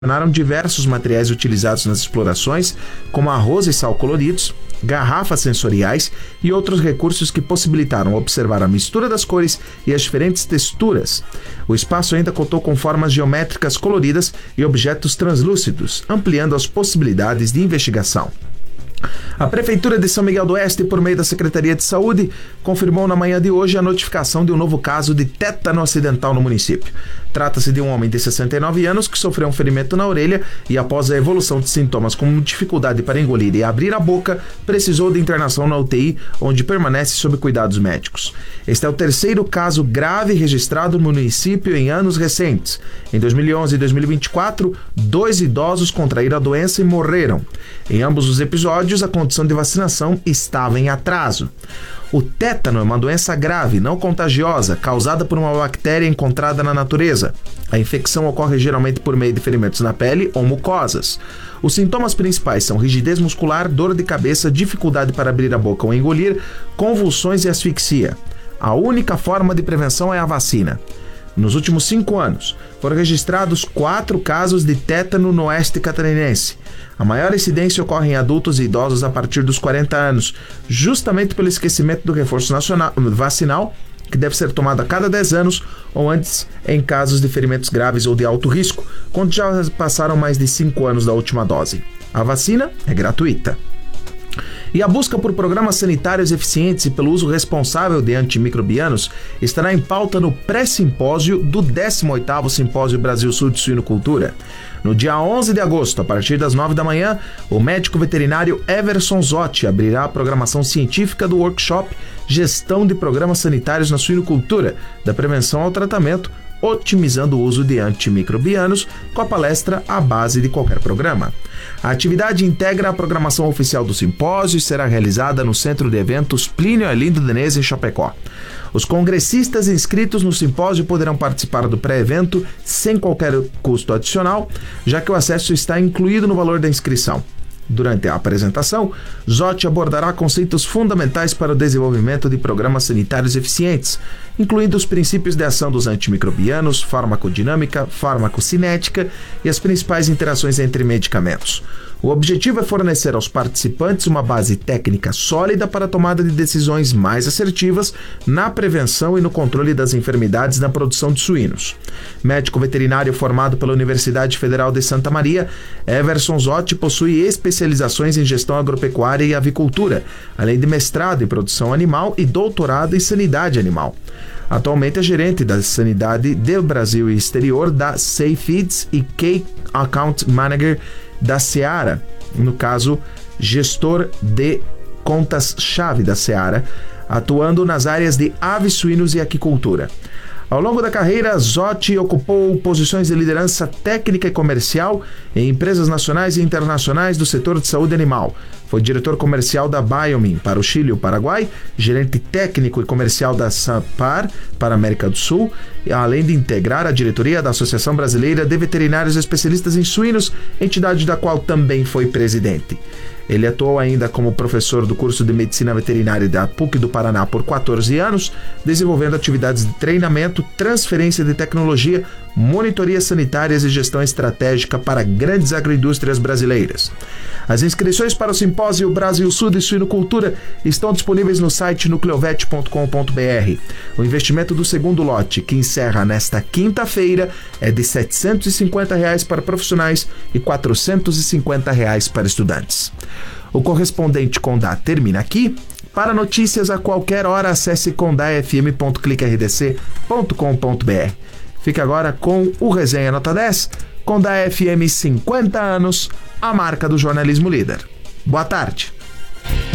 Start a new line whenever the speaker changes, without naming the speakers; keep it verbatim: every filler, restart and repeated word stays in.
Funcionaram diversos materiais utilizados nas explorações, como arroz e sal coloridos, garrafas sensoriais e outros recursos que possibilitaram observar a mistura das cores e as diferentes texturas. O espaço ainda contou com formas geométricas coloridas e objetos translúcidos, ampliando as possibilidades de investigação. A Prefeitura de São Miguel do Oeste, por meio da Secretaria de Saúde, confirmou na manhã de hoje a notificação de um novo caso de tétano acidental no município. Trata-se de um homem de sessenta e nove anos que sofreu um ferimento na orelha e, após a evolução de sintomas como dificuldade para engolir e abrir a boca, precisou de internação na U T I, onde permanece sob cuidados médicos. Este é o terceiro caso grave registrado no município em anos recentes. Em dois mil e onze e dois mil e vinte e quatro, dois idosos contraíram a doença e morreram. Em ambos os episódios, a condição de vacinação estava em atraso. O tétano é uma doença grave, não contagiosa, causada por uma bactéria encontrada na natureza. A infecção ocorre geralmente por meio de ferimentos na pele ou mucosas. Os sintomas principais são rigidez muscular, dor de cabeça, dificuldade para abrir a boca ou engolir, convulsões e asfixia. A única forma de prevenção é a vacina. Nos últimos cinco anos, foram registrados quatro casos de tétano no oeste catarinense. A maior incidência ocorre em adultos e idosos a partir dos quarenta anos, justamente pelo esquecimento do reforço nacional, vacinal, que deve ser tomado a cada dez anos ou antes em casos de ferimentos graves ou de alto risco, quando já passaram mais de cinco anos da última dose. A vacina é gratuita. E a busca por programas sanitários eficientes e pelo uso responsável de antimicrobianos estará em pauta no pré-simpósio do décimo oitavo Simpósio Brasil-Sul de Suinocultura. No dia onze de agosto, a partir das nove da manhã, o médico veterinário Everson Zotti abrirá a programação científica do workshop Gestão de Programas Sanitários na Suinocultura, da prevenção ao tratamento, otimizando o uso de antimicrobianos, com a palestra à base de qualquer programa. A atividade integra a programação oficial do simpósio e será realizada no Centro de Eventos Plínio Arlindo Denez, em Chapecó. Os congressistas inscritos no simpósio poderão participar do pré-evento sem qualquer custo adicional, já que o acesso está incluído no valor da inscrição. Durante a apresentação, Zotti abordará conceitos fundamentais para o desenvolvimento de programas sanitários eficientes, incluindo os princípios de ação dos antimicrobianos, farmacodinâmica, farmacocinética e as principais interações entre medicamentos. O objetivo é fornecer aos participantes uma base técnica sólida para a tomada de decisões mais assertivas na prevenção e no controle das enfermidades na produção de suínos. Médico veterinário formado pela Universidade Federal de Santa Maria, Everson Zotti possui especializações em gestão agropecuária e avicultura, além de mestrado em produção animal e doutorado em sanidade animal. Atualmente é gerente da sanidade do Brasil e exterior da Safe Feeds e Key Account Manager da Seara, no caso, gestor de contas-chave da Seara, atuando nas áreas de aves, suínos e aquicultura. Ao longo da carreira, Zotti ocupou posições de liderança técnica e comercial em empresas nacionais e internacionais do setor de saúde animal. Foi diretor comercial da Biomin para o Chile e o Paraguai, gerente técnico e comercial da Sanpar para a América do Sul, além de integrar a diretoria da Associação Brasileira de Veterinários Especialistas em Suínos, entidade da qual também foi presidente. Ele atuou ainda como professor do curso de Medicina Veterinária da P U C do Paraná por quatorze anos, desenvolvendo atividades de treinamento, transferência de tecnologia, monitorias sanitárias e gestão estratégica para grandes agroindústrias brasileiras. As inscrições para o Simpósio Brasil-Sul de Suinocultura estão disponíveis no site nucleovet ponto com ponto b r. O investimento do segundo lote, que encerra nesta quinta-feira, é de setecentos e cinquenta reais para profissionais e quatrocentos e cinquenta reais para estudantes. O correspondente Condá termina aqui. Para notícias a qualquer hora, acesse condá f m ponto clique r d c ponto com ponto b r. Fica agora com o Resenha Nota dez, Condá F M cinquenta anos, a marca do jornalismo líder. Boa tarde.